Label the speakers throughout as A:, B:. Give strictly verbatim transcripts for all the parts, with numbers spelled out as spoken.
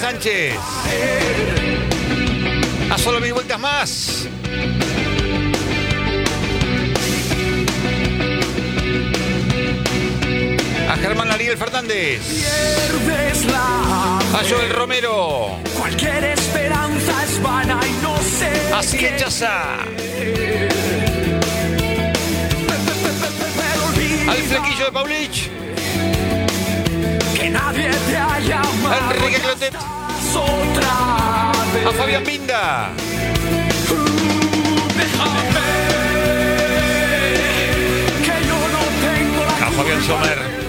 A: Sánchez. A solo mil vueltas más. A Germán Ariel Fernández. A Joel Romero.
B: Cualquier esperanza es vana y no sé.
A: A Sigue Chaza. Al flequillo de Paulich.
B: Que nadie te haya amado.
A: A Enrique Clotet. A Fabián Binda.
B: Déjame. Que yo no tengo la
A: A Fabián Sommer.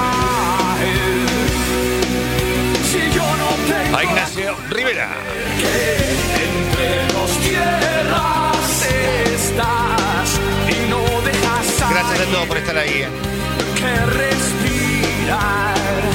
B: Si yo no tengo
A: a Ignacio Rivera.
B: Que entre los tierras estás y no dejas a
A: Gracias a todos por estar ahí. ¿eh?
B: que respirar.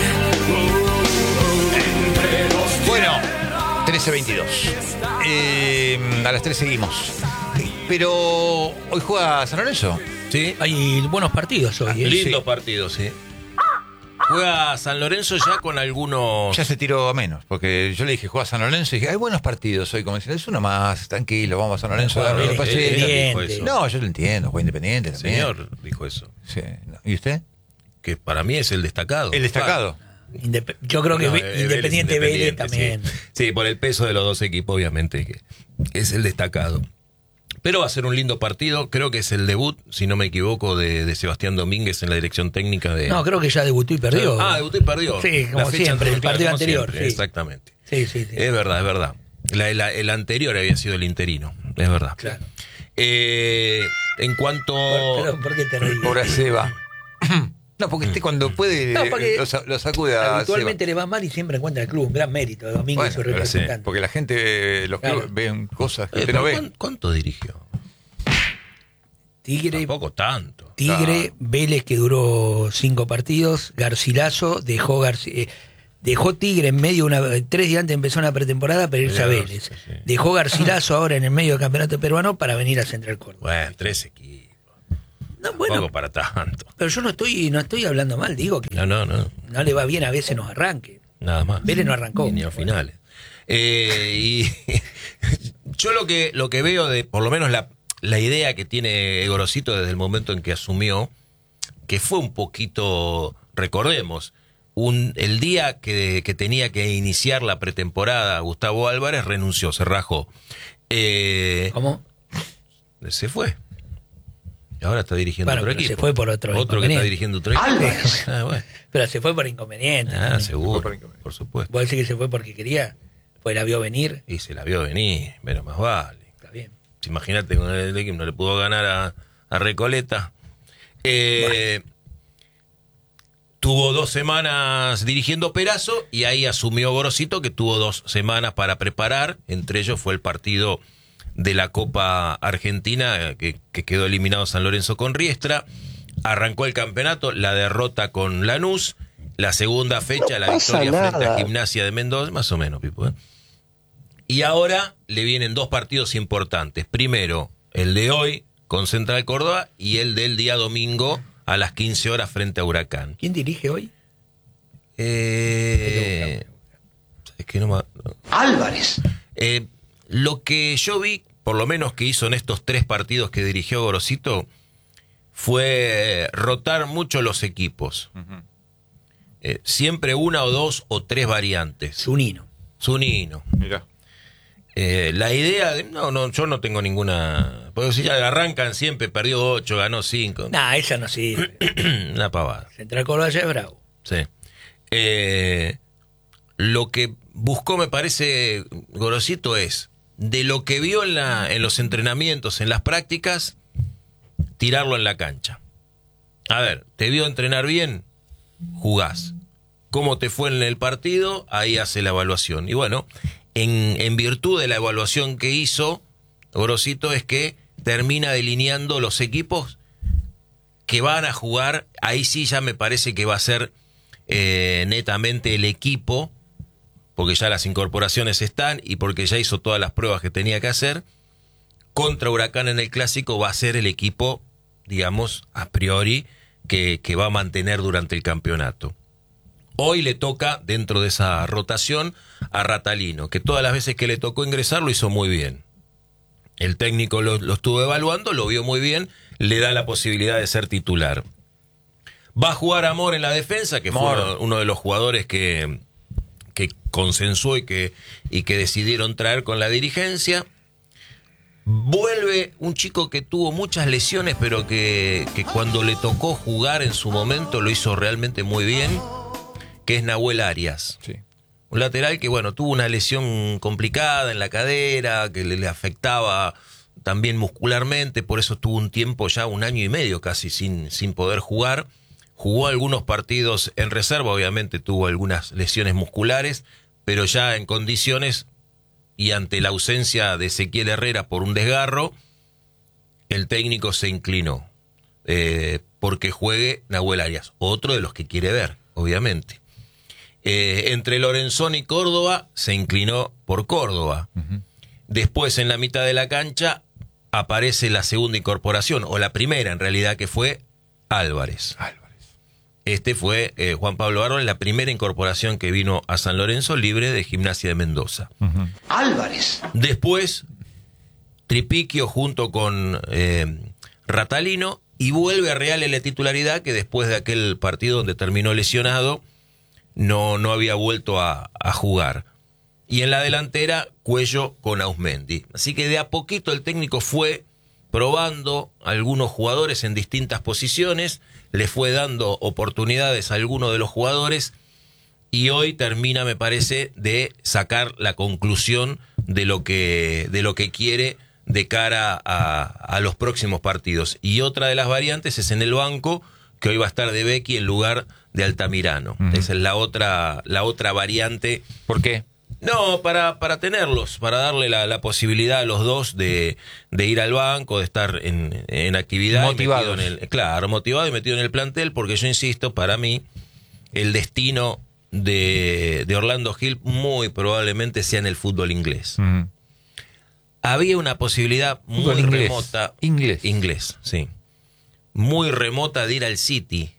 B: Entre los
A: Bueno, trece veintidós. Eh, a las tres seguimos. Pero hoy juega San Lorenzo.
C: Sí,
D: Hay buenos partidos hoy. ¿eh?
C: lindos
A: sí.
C: partidos, sí. Juega San Lorenzo ya con algunos...
A: Ya se tiró a menos, porque yo le dije, juega San Lorenzo, y dije, hay buenos partidos hoy, como diciendo, es uno más, tranquilo, vamos a San Lorenzo.
D: Juega
A: dame,
D: bien,
A: no pase-
D: bien,
C: Él
D: bien.
C: dijo eso.
A: No, yo lo entiendo, juega Independiente
C: El
A: también.
C: señor dijo eso.
A: Sí, no. ¿Y usted?
C: Que para mí es el destacado.
A: El destacado.
D: Indep- Yo creo que
C: No,
D: Ve-
C: eh,
D: Independiente Vélez también.
C: Sí. Sí, por el peso de los dos equipos, obviamente, que es el destacado. Pero va a ser un lindo partido. Creo que es el debut, si no me equivoco, de, de Sebastián Domínguez en la dirección técnica de...
D: No, creo que ya debutó y perdió.
C: Ah, debutó y perdió.
D: Sí, como
C: La fecha
D: siempre, el
C: anterior,
D: partido
C: como
D: anterior,
C: siempre,
D: sí.
C: Exactamente.
D: Sí, sí, sí.
C: Es verdad, es verdad. La- la- el anterior había sido el interino, es verdad.
D: Claro.
C: Eh, en cuanto...
D: Por, pero, ¿por qué te reís?
A: Pobre Seba. No, porque este cuando puede
D: No, porque
A: lo, sa- lo sacude a
D: Habitualmente
A: Seba.
D: le va mal y siempre encuentra el club. Un gran mérito de Domingo y
A: Bueno,
D: su
A: pero sí,
D: representante.
A: porque la gente, los
D: Claro.
A: clubes ven cosas que
C: Eh,
A: usted no
C: pero
A: ve.
C: ¿cuán- ¿Cuánto dirigió?
D: Tigre,
C: Tampoco tanto.
D: Tigre, Vélez que duró cinco partidos, Garcilaso dejó Garci- eh, dejó Tigre en medio una tres días antes empezó una pretemporada para irse a
C: Mirá,
D: Vélez.
C: sí, sí.
D: Dejó Garcilaso ahora en el medio del campeonato peruano para venir a Central Córdoba.
C: Bueno, tres equipos.
D: No,
C: Tampoco
D: bueno,
C: para tanto.
D: pero yo no estoy no estoy hablando mal, digo que
C: No, no, no.
D: no le va bien a veces nos arranque.
C: Nada más.
D: Vélez no arrancó.
C: Ni, ni a finales. Eh, y yo lo que, lo que veo de, por lo menos la, la idea que tiene Gorosito desde el momento en que asumió, que fue un poquito, recordemos, un, el día que, que tenía que iniciar la pretemporada, Gustavo Álvarez renunció, se rajó. Eh,
D: ¿Cómo?
C: se fue. Y ahora está dirigiendo
D: Bueno,
C: otro
D: pero
C: equipo.
D: se fue por otro
C: Otro que está
D: inconveniente.
C: dirigiendo otro equipo.
D: Álvarez.
C: Ah, bueno.
D: Pero se fue por inconveniente.
C: Ah, seguro,
A: por inconveniente.
C: por supuesto.
D: ¿Vos decís que se fue porque quería? Pues la vio venir.
C: Y se la vio venir, pero más vale.
D: Está bien.
C: Imagínate con el equipo no le pudo ganar a, a Recoleta. Eh, Tuvo dos semanas dirigiendo Perazo y ahí asumió Gorosito, que tuvo dos semanas para preparar. Entre ellos fue el partido de la Copa Argentina, que, que quedó eliminado San Lorenzo con Riestra. Arrancó el campeonato, la derrota con Lanús. La segunda fecha,
E: No
C: la
E: pasa
C: victoria
E: nada.
C: frente a Gimnasia de Mendoza, más o menos, Pipo, ¿eh? Y ahora le vienen dos partidos importantes. Primero, el de hoy con Central Córdoba y el del día domingo a las quince horas frente a Huracán.
D: ¿Quién dirige hoy?
C: Eh, es que no me-
E: Álvarez.
C: eh, lo que yo vi, por lo menos que hizo en estos tres partidos que dirigió Gorosito, fue rotar mucho los equipos. Eh, siempre una o dos o tres variantes.
D: Zunino.
C: Zunino.
A: Mirá.
C: Eh, la idea de, no, no, yo no tengo ninguna, porque si ya arrancan siempre, perdió ocho, ganó cinco,
D: Nah, esa no sirve.
C: una pavada.
D: Central Córdoba ya es bravo.
C: Sí. Eh, lo que buscó, me parece, Gorosito es, de lo que vio en, la, en los entrenamientos, en las prácticas, tirarlo en la cancha. A ver, ¿te vio entrenar bien? Jugás. ¿Cómo te fue en el partido? Ahí hace la evaluación. Y bueno, en, en virtud de la evaluación que hizo, Gorosito, es que termina delineando los equipos que van a jugar. Ahí sí ya me parece que va a ser eh, netamente el equipo, porque ya las incorporaciones están y porque ya hizo todas las pruebas que tenía que hacer. Contra Huracán en el Clásico va a ser el equipo, digamos, a priori, que, que va a mantener durante el campeonato. Hoy le toca, dentro de esa rotación, a Ratalino, que todas las veces que le tocó ingresar lo hizo muy bien. El técnico lo, lo estuvo evaluando, lo vio muy bien, le da la posibilidad de ser titular. Va a jugar Amor en la defensa, que
A: Amor.
C: fue uno, uno de los jugadores que, que consensuó y que, y que decidieron traer con la dirigencia. Vuelve un chico que tuvo muchas lesiones, pero que, que cuando le tocó jugar en su momento lo hizo realmente muy bien, que es Nahuel Arias.
A: Sí.
C: Un lateral que, bueno, tuvo una lesión complicada en la cadera, que le, le afectaba también muscularmente, por eso tuvo un tiempo ya, un año y medio casi, sin, sin poder jugar. Jugó algunos partidos en reserva, obviamente tuvo algunas lesiones musculares, pero ya en condiciones y ante la ausencia de Ezequiel Herrera por un desgarro, el técnico se inclinó eh, porque juegue Nahuel Arias, otro de los que quiere ver, obviamente. Eh, entre Lorenzón y Córdoba se inclinó por Córdoba. Uh-huh. Después, en la mitad de la cancha, aparece la segunda incorporación, o la primera en realidad, que fue Álvarez.
A: Álvarez.
C: Este fue eh, Juan Pablo Álvarez, la primera incorporación que vino a San Lorenzo, libre de Gimnasia de Mendoza.
A: Uh-huh.
E: Álvarez.
C: Después, Tripiquio junto con eh, Ratalino, y vuelve a Real en la titularidad, que después de aquel partido donde terminó lesionado, no, no había vuelto a, a jugar. Y en la delantera, Cuello con Ausmendi. Así que de a poquito el técnico fue probando algunos jugadores en distintas posiciones, le fue dando oportunidades a algunos de los jugadores, y hoy termina, me parece, de sacar la conclusión de lo que, de lo que quiere de cara a, a los próximos partidos. Y otra de las variantes es en el banco, que hoy va a estar De Becchi en lugar de Altamirano. Uh-huh. Esa es la otra, la otra variante.
A: ¿Por qué?
C: No, para, para tenerlos, para darle la, la posibilidad a los dos de, de ir al banco, de estar en, en actividad.
A: Motivados.
C: Y metido en el, claro, motivado y metido en el plantel, porque yo insisto, para mí, el destino de, de Orlando Gil muy probablemente sea en el fútbol inglés.
A: Uh-huh.
C: Había una posibilidad muy
A: inglés.
C: remota.
A: Inglés.
C: Inglés, sí. Muy remota de ir al City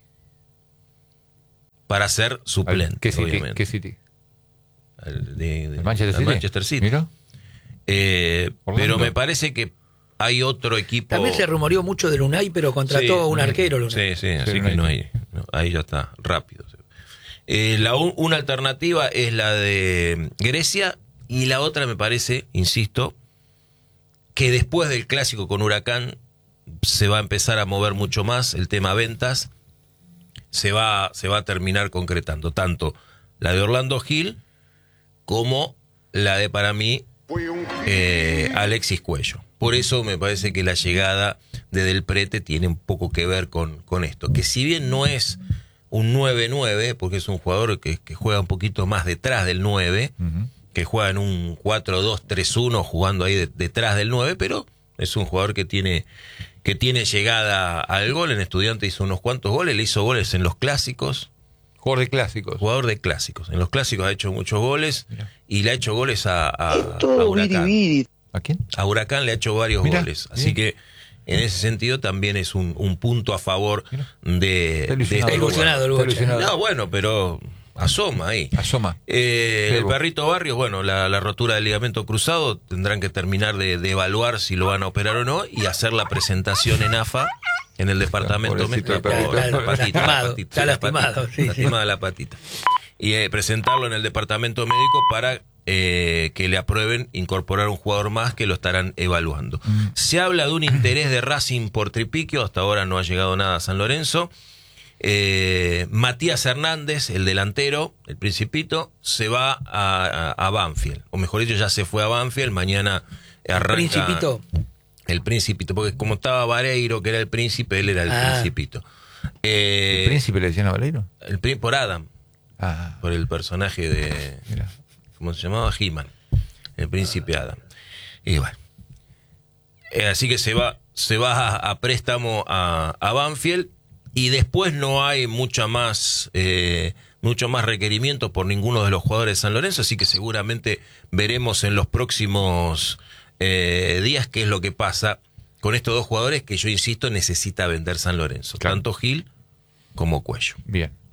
C: para ser suplente.
A: ¿Qué City?
C: Obviamente.
A: ¿Qué City?
C: El, de, de,
A: ¿El Manchester
C: el
A: City?
C: Manchester City.
A: ¿Mira?
C: Eh,
A: Orlando.
C: pero me parece que hay otro equipo.
D: También se rumoreó mucho del Unai, pero contrató
C: Sí,
D: a un
C: sí,
D: arquero. el Unai.
C: Sí, sí, así
A: Sí,
C: que
A: Unai.
C: no hay. No, ahí ya está, rápido. Eh, la, un- una alternativa es la de Grecia, y la otra me parece, insisto, que después del clásico con Huracán se va a empezar a mover mucho más el tema ventas, se va, se va a terminar concretando, tanto la de Orlando Gil como la de, para mí, eh, Alexis Cuello. Por eso me parece que la llegada de Del Prete tiene un poco que ver con, con esto, que si bien no es un nueve nueve, porque es un jugador que, que juega un poquito más detrás del nueve,
A: Uh-huh.
C: que juega en un cuatro dos tres uno jugando ahí de, detrás del nueve, pero es un jugador que tiene que tiene llegada al gol. En Estudiantes hizo unos cuantos goles, le hizo goles en los clásicos,
A: Jugador de clásicos.
C: jugador de clásicos. En los clásicos ha hecho muchos goles.
A: Mira.
C: Y le ha hecho goles a, a, a
E: Todo
C: Huracán.
E: biribiri.
A: ¿A quién?
C: A Huracán le ha hecho varios
A: Mira,
C: goles. Así
A: bien.
C: que en ese sentido también es un, un punto a favor
A: Mira.
C: de,
A: Está
C: de
A: ilusionado.
C: este
D: Está ilusionado el
A: Está
D: Bocha.
A: ilusionado.
C: No, bueno, pero asoma ahí.
A: Asoma.
C: Eh, el
A: Luego.
C: perrito Barrios, bueno, la, la rotura del ligamento cruzado, tendrán que terminar de, de evaluar si lo van a operar o no y hacer la presentación en A F A, en el departamento
A: Pobrecito
C: médico.
A: el perrito.
C: La
D: Está
C: patita, la
D: lastimado,
C: patita,
D: está
C: la
D: lastimado,
C: patita,
D: sí, sí.
C: lastimada la patita. Y eh, presentarlo en el departamento médico para eh, que le aprueben incorporar un jugador más, que lo estarán evaluando.
A: Mm.
C: Se habla de un interés de Racing por Tripiquio, hasta ahora no ha llegado nada a San Lorenzo. Eh, Matías Hernández, el delantero, el Principito, se va a, a, a Banfield, o mejor dicho, ya se fue a Banfield. Mañana arranca
D: Principito.
C: el Principito, porque como estaba Vareiro, que era el príncipe, él era el
D: Ah.
C: Principito. Eh,
A: ¿El príncipe le decían a Valero?
C: el pri- por Adam,
A: Ah,
C: por el personaje de,
A: mira.
C: ¿cómo se llamaba? He-Man, el príncipe Adam. Y bueno, Eh, así que se va, se va a, a préstamo a, a Banfield, y después no hay mucha más, eh, mucho más requerimiento por ninguno de los jugadores de San Lorenzo, así que seguramente veremos en los próximos eh, días qué es lo que pasa con estos dos jugadores que, yo insisto, necesita vender San Lorenzo,
A: Claro.
C: tanto Gil como Cuello.
A: Bien.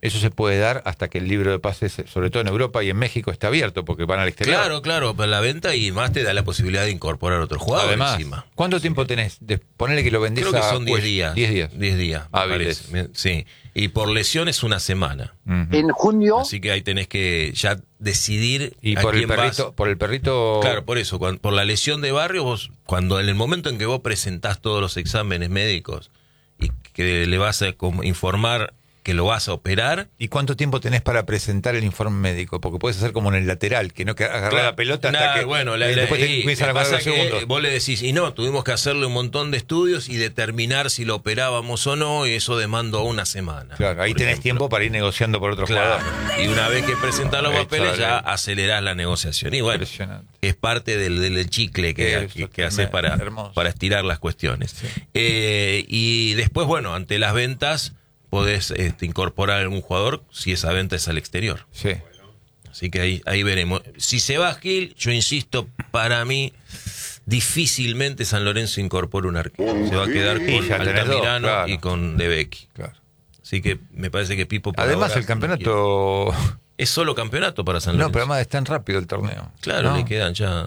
A: Eso se puede dar hasta que el libro de pases, sobre todo en Europa y en México, está abierto, porque van al exterior.
C: Claro, claro, para la venta y más te da la posibilidad de incorporar otro jugador
A: Además,
C: encima.
A: ¿cuánto tiempo tenés? De ponerle que lo vendés
C: Creo que
A: a
C: son diez
A: Cuello.
C: días.
A: diez días.
C: diez días, me
A: Hábiles.
C: parece. Sí. Y por lesión es una semana.
A: Ujú.
E: En junio,
C: Así que ahí tenés que ya decidir
A: Y
C: a
A: por el
C: quién
A: perrito,
C: vas.
A: por el perrito.
C: Claro, por eso, cuando- por la lesión de Barrio, vos, cuando en el momento en que vos presentás todos los exámenes médicos y que le vas a com- informar que lo vas a operar,
A: ¿Y cuánto tiempo tenés para presentar el informe médico? Porque puedes hacer como en el lateral, que no que agarrar
C: claro,
A: la pelota hasta
C: nah,
A: que
C: bueno, la,
A: eh,
C: la-
A: después te
C: y
A: empiezan a
C: pasa
A: correr los
C: que
A: segundos.
C: vos le decís, y no, tuvimos que hacerle un montón de estudios y determinar si lo operábamos o no, y eso demandó una semana.
A: Claro, ahí
C: por
A: tenés
C: ejemplo.
A: tiempo para ir negociando por otro
C: Claro.
A: jugador.
C: Y una vez que presentás los
A: Hecho
C: papeles,
A: la
C: ya
A: ley.
C: acelerás la negociación. Y bueno,
A: Impresionante.
C: es parte del, del chicle que,
A: Eso,
C: que, que haces
A: tremendo,
C: para,
A: hermoso.
C: para estirar las cuestiones. Eh, y después, bueno, ante las ventas, podés este, incorporar a algún jugador si esa venta es al exterior.
A: Sí.
C: Así que ahí, ahí veremos. Si se va Gil, yo insisto, para mí, difícilmente San Lorenzo incorpora un arquero. Se va a quedar
A: Y
C: con
A: ya tenés dos,
C: Altamirano
A: claro.
C: y con De Becchi.
A: Claro.
C: Así que me parece que Pipo... por
A: Además,
C: ahora
A: el
C: no
A: campeonato.
C: quiere. Es solo campeonato para San
A: No,
C: Lorenzo.
A: pero además es tan rápido el torneo.
C: Claro,
A: ¿No?
C: le quedan ya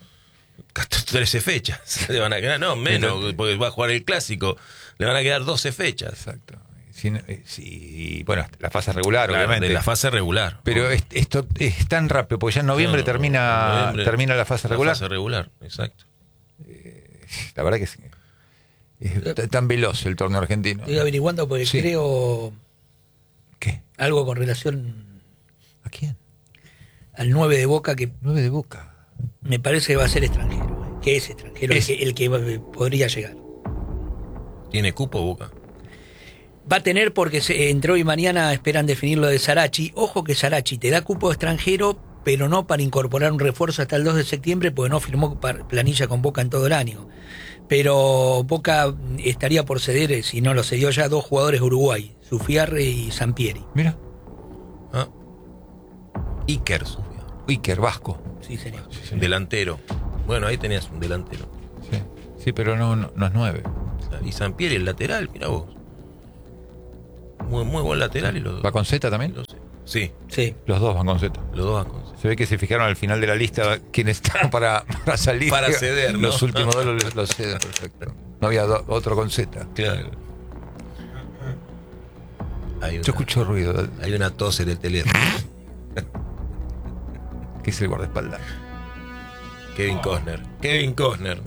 C: trece fechas. Le van a quedar, no, menos,
A: Exacto.
C: porque va a jugar el clásico. Le van a quedar doce fechas.
A: Exacto. Si no- eh, si- bueno, la fase regular,
C: Claro,
A: obviamente.
C: de la fase regular.
A: Pero es- esto es tan rápido, porque ya en noviembre
C: Claro,
A: termina
C: noviembre,
A: termina la fase regular.
C: La fase regular, exacto.
A: La verdad que es, es t- tan veloz el torneo argentino.
D: Estoy averiguando porque
A: Sí.
D: creo
A: ¿Qué?
D: algo con relación
A: ¿A quién?
D: al nueve de Boca que
A: Nueve de Boca.
D: me parece que va a ser extranjero, eh, que es extranjero,
A: Es-
D: el que, el que va- podría llegar.
C: ¿Tiene cupo Boca?
D: Va a tener porque se, entre hoy y mañana esperan definir lo de Sarachi. Ojo que Sarachi te da cupo extranjero, pero no para incorporar un refuerzo hasta el dos de septiembre, porque no firmó par- planilla con Boca en todo el año. Pero Boca estaría por ceder, eh, si no lo cedió ya, dos jugadores de Uruguay, Sufiarre y Sampieri.
A: Mira,
C: ¿Ah? Iker subió.
A: Iker Vasco.
D: Sí, señor.
C: Delantero. Bueno, ahí tenías un delantero.
A: Sí, sí pero no, no, no es nueve.
C: Y Sampieri, el lateral, mira vos. Muy, muy buen lateral y los dos.
A: ¿Va con Z también?
C: Lo sé. Sí,
D: Sí.
A: Los dos van con Z.
C: los dos van con
A: Se ve que se fijaron al final de la lista quiénes estaban para, para salir.
C: Para ceder, ¿no?
A: Los últimos dos los, los ceden, perfecto. No había do- otro con Z.
C: Claro. Hay una,
A: Yo escucho ruido.
C: hay una tos en el teléfono.
A: ¿Qué es el guardaespaldas?
C: Kevin Costner. Kevin Costner.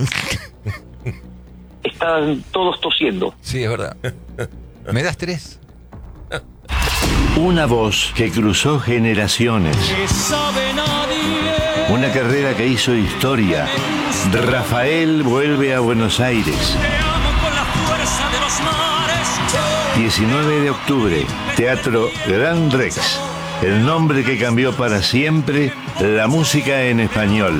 E: están todos tosiendo.
A: Sí, es verdad. ¿Me das tres?
F: Una voz que cruzó generaciones. Una carrera que hizo historia. Rafael vuelve a Buenos Aires. diecinueve de octubre, Teatro Gran Rex. El nombre que cambió para siempre la música en español.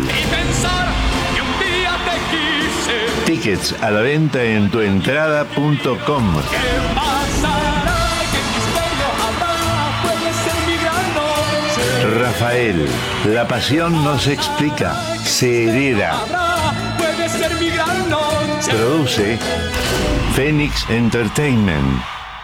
F: Tickets a la venta en tuentrada punto com. Rafael, la pasión no se explica, se hereda. Produce Phoenix Entertainment.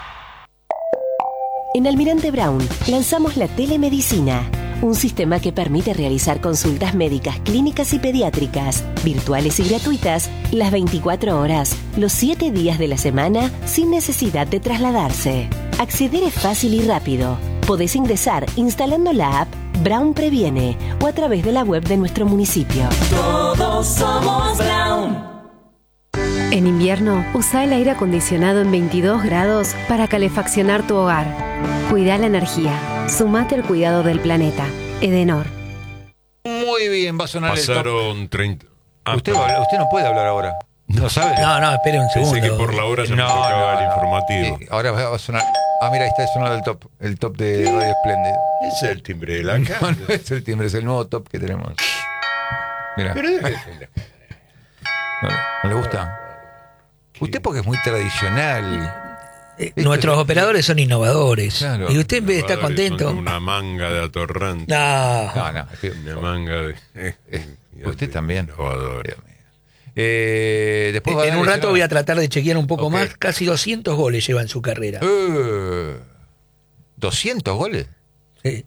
G: En Almirante Brown lanzamos la telemedicina, un sistema que permite realizar consultas médicas, clínicas y pediátricas, virtuales y gratuitas, las veinticuatro horas, los siete días de la semana, sin necesidad de trasladarse. Acceder es fácil y rápido. Podés ingresar instalando la app Brown Previene o a través de la web de nuestro municipio.
B: Todos somos Brown.
H: En invierno, usa el aire acondicionado en veintidós grados para calefaccionar tu hogar. Cuida la energía. Sumate al cuidado del planeta. Edenor.
A: Muy bien, va a sonar el top.
I: Pasaron treinta. Ah,
A: Usted, va a hablar- usted no puede hablar ahora. ¿No sabe?
D: No, no, espere un segundo.
I: pensé que por la hora ya me tocaba el informativo.
A: Sí, ahora va a sonar. Ah, mira, ahí está sonando el top. El top de Radio Splendid.
I: Es el timbre de la
A: No,
I: casa.
A: no es el timbre, es el nuevo top que tenemos. Mira.
I: Pero déjese.
A: ¿No, no le gusta? Usted porque es muy tradicional.
D: Eh, Nuestros operadores son innovadores.
A: Claro.
D: Y usted en vez de estar
I: Jugadores
D: contento.
I: son Una manga de atorrante.
D: No.
A: No, no.
I: Una manga de.
A: Eh, Usted también.
I: Innovador.
A: Dios mío. Eh, después va a
D: En
A: dar
D: un
A: el
D: rato voy a tratar de chequear un poco
A: Ok.
D: más. Casi doscientos goles lleva en su carrera.
A: Eh, ¿doscientos goles?
D: Sí.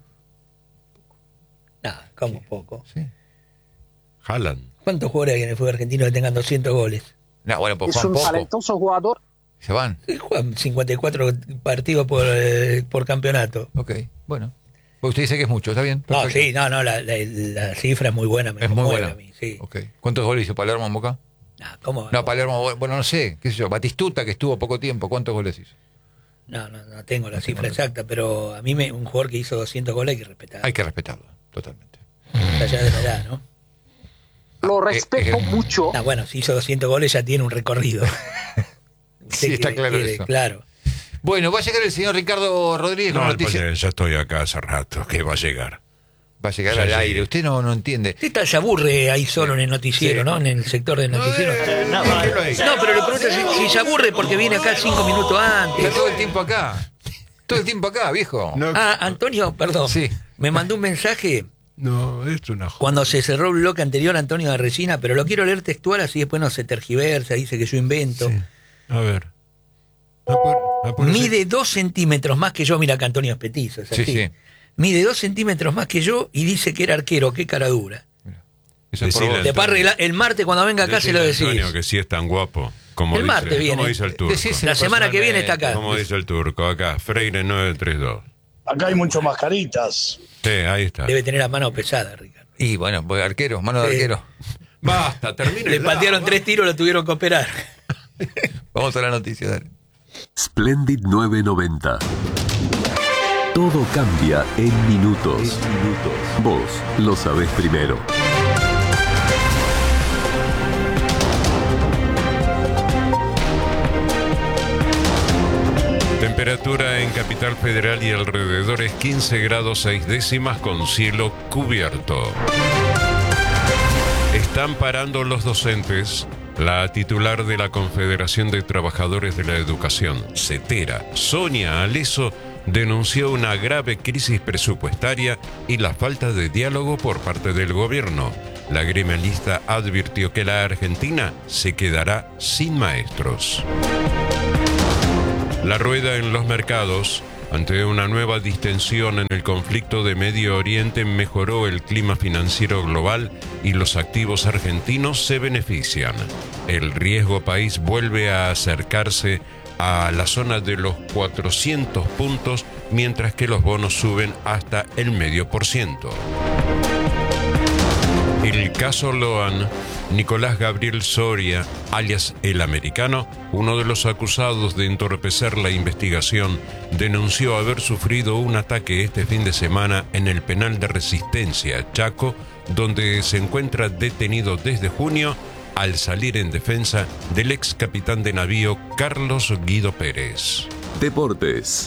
D: Nada, como poco.
A: Sí.
I: Haaland.
D: ¿Cuántos jugadores hay en el fútbol argentino que tengan doscientos goles?
A: No, bueno, pues
E: Es
A: Juan
E: un
A: poco.
E: talentoso jugador.
A: Se van.
D: Sí, juegan cincuenta y cuatro partidos por, eh, por campeonato.
A: Ok, bueno. Pues usted dice que es mucho, ¿está bien?
D: No,
A: Perfecto.
D: sí, no, no, la, la, la cifra es muy buena. Me
A: Es muy
D: conmueve
A: buena.
D: a mí, sí.
A: Ok. ¿Cuántos goles hizo Palermo en Boca?
D: No, ¿cómo?
A: No, Palermo, bueno, no sé, qué sé yo. Batistuta, que estuvo poco tiempo, ¿cuántos goles hizo?
D: No, no, no tengo la cifra exacta, pero a mí me, un jugador que hizo doscientos goles hay que respetar.
A: Hay que respetarlo, totalmente.
D: Más allá de la edad, ¿no?
E: Lo respeto
A: eh, eh.
E: mucho.
D: Ah, bueno, si hizo doscientos goles ya tiene un recorrido.
A: Sí,
D: Usted
A: está
D: quiere-
A: claro
D: quiere-
A: eso.
D: Claro.
A: Bueno, va a llegar el señor Ricardo Rodríguez con
I: No,
A: noticias.
I: pues, ya estoy acá hace rato, que va a llegar.
A: Va a llegar
I: Ya
A: al
I: llegué.
A: aire. Usted no, no entiende.
D: Usted está, se aburre ahí solo en el noticiero,
A: Sí.
D: ¿no? En el sector del noticiero.
A: eh,
D: No,
A: déjelo ahí.
D: pero le pregunto si, si se aburre porque viene acá cinco minutos
A: Está
D: antes.
A: todo el tiempo acá. Todo el tiempo acá, viejo.
I: No,
D: Ah, Antonio, perdón.
A: Sí.
D: Me mandó un mensaje
I: no, es una joda.
D: cuando se cerró el bloque anterior, Antonio de Resina, pero lo quiero leer textual, así después no se tergiversa, dice que yo invento.
I: Sí. A ver. Apur- apúrese.
D: Mide dos centímetros más que yo, mira que Antonio es petizo, es
A: Sí,
D: así.
A: sí.
D: Mide dos centímetros más que yo y dice que era arquero, qué cara dura.
A: Eso es por
I: Decile
A: vos.
D: Después arregla- el martes cuando venga acá se lo
I: Decile a
D: decís.
I: Antonio que sí es tan guapo. Como
D: El
I: dice,
D: martes viene.
I: Como dice el turco.
A: Decíselo
D: La semana que viene está acá.
I: Como dice el turco, acá, Freire nueve tres dos.
J: Acá hay mucho mascaritas.
I: Sí, ahí está.
D: Debe tener las manos pesadas, Ricardo.
A: Y bueno, pues arquero, mano de
D: Sí.
A: arquero.
I: Basta, termina.
D: Le patearon tres tiros, lo tuvieron que operar.
A: Vamos a la noticia, dale.
K: Splendid nueve noventa. Todo cambia en minutos. Vos lo sabés primero.
I: Temperatura en Capital Federal y alrededores quince grados seis décimas con cielo cubierto. Están parando los docentes. La titular de la Confederación de Trabajadores de la Educación, CETERA, Sonia Aleso, denunció una grave crisis presupuestaria y la falta de diálogo por parte del gobierno. La gremialista advirtió que la Argentina se quedará sin maestros. La rueda en los mercados. Ante una nueva distensión en el conflicto de Medio Oriente, mejoró el clima financiero global y los activos argentinos se benefician. El riesgo país vuelve a acercarse a la zona de los cuatrocientos puntos, mientras que los bonos suben hasta el medio por ciento. El caso Loan. Nicolás Gabriel Soria, alias El Americano, uno de los acusados de entorpecer la investigación, denunció haber sufrido un ataque este fin de semana en el penal de Resistencia, Chaco, donde se encuentra detenido desde junio al salir en defensa del ex capitán de navío Carlos Guido Pérez.
K: Deportes.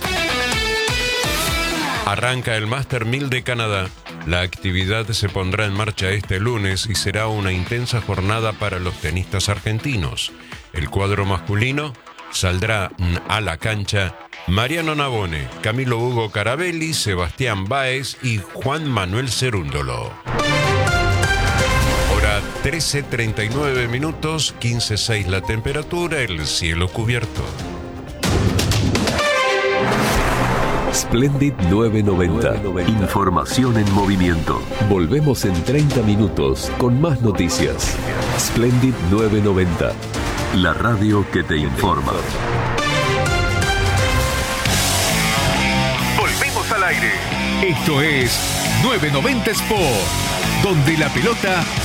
I: Arranca el Master mil de Canadá. La actividad se pondrá en marcha este lunes y será una intensa jornada para los tenistas argentinos. El cuadro masculino saldrá a la cancha Mariano Navone, Camilo Hugo Carabelli, Sebastián Báez y Juan Manuel Cerúndolo. Hora trece treinta y nueve minutos, quince seis la temperatura, el cielo cubierto.
K: Splendid nueve noventa. Información en movimiento. Volvemos en treinta minutos con más noticias. Splendid nueve noventa. La radio que te informa.
L: Volvemos al aire. Esto es nueve noventa Sport, donde la pelota